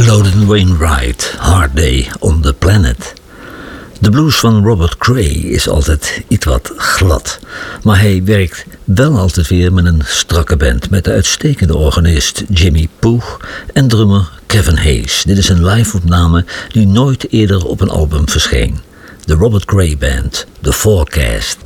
Loudon Wainwright, Hard Day on the Planet. De blues van Robert Cray is altijd iets wat glad. Maar hij werkt wel altijd weer met een strakke band. Met de uitstekende organist Jimmy Poog en drummer Kevin Hayes. Dit is een live-opname die nooit eerder op een album verscheen. De Robert Cray Band, The Forecast.